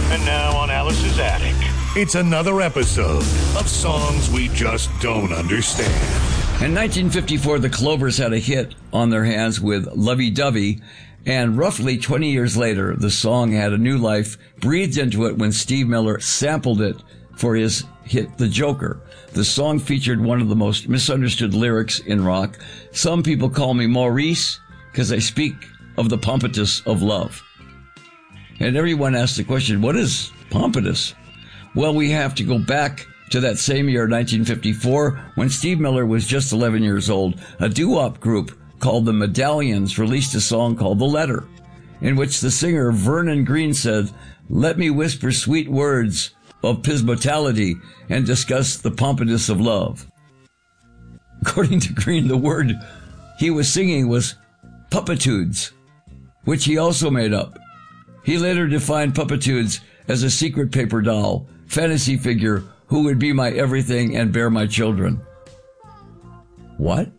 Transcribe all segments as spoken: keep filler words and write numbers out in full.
And now on Alice's Attic. It's another episode of Songs We Just Don't Understand. In nineteen fifty-four, the Clovers had a hit on their hands with Lovey Dovey, and roughly twenty years later, the song had a new life breathed into it when Steve Miller sampled it for his hit The Joker. The song featured one of the most misunderstood lyrics in rock. Some people call me Maurice because I speak of the pompatus of love. And everyone asks the question, what is pompatus? Well, we have to go back to that same year, nineteen fifty-four, when Steve Miller was just eleven years old. A doo-wop group called the Medallions released a song called The Letter, in which the singer Vernon Green said, "Let me whisper sweet words of pismotality and discuss the pompatus of love." According to Green, the word he was singing was puppitudes, which he also made up. He later defined puppitudes as a secret paper doll, fantasy figure who would be my everything and bear my children. What?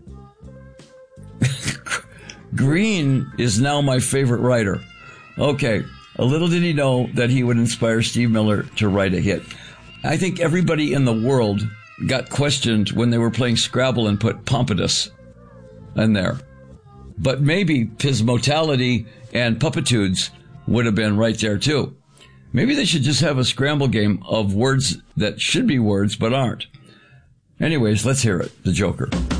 Green is now my favorite writer. Okay, a little did he know that he would inspire Steve Miller to write a hit. I think everybody in the world got questioned when they were playing Scrabble and put pompatus in there. But maybe pismotality and puppitudes would have been right there too. Maybe they should just have a scramble game of words that should be words but aren't. Anyways, let's hear it. The Joker.